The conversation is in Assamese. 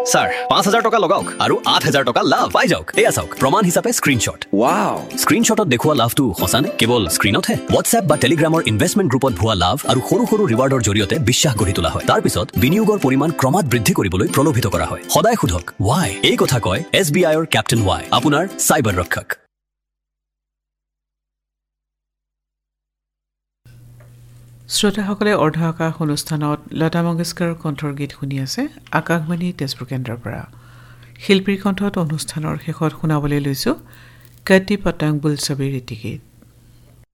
স্যার ৫,০০০ টকা লগাওক আৰু ৮,০০০ টকা লাভ পাই যাওক। এয়া চাওক প্ৰমাণ হিচাপে স্ক্ৰীনশ্বট। ৱাও, স্ক্ৰীনশ্বটত দেখুওৱা লাভটো সঁচানে কেৱল স্ক্ৰীনতহে? হোৱাটছএপ বা টেলিগ্ৰামৰ ইনভেষ্টমেণ্ট গ্ৰুপত ভুৱা লাভ আৰু সৰু সৰু ৰিৱাৰ্ডৰ জৰিয়তে বিশ্বাস গঢ়ি তোলা হয়। তাৰ পিছত বিনিয়োগৰ পৰিমাণ ক্ৰমাৎ বৃদ্ধি কৰিবলৈ প্ৰলোভিত কৰা হয়। সদায় সোধক ৱাই। এই কথা কয় SBIৰ কেপ্টেইন ৱাই, আপোনাৰ চাইবাৰ ৰক্ষক। শ্ৰোতাসকলে অৰ্ধ আকাশ অনুষ্ঠানত লতা মংগেশকাৰৰ কণ্ঠৰ গীত শুনি আছে আকাশবাণী তেজপুৰ কেন্দ্ৰৰ পৰা। শিল্পীৰ কণ্ঠত অনুষ্ঠানৰ শেষত শুনাবলৈ লৈছোঁ কটি পতংগ বুলছবিৰ এটি গীত।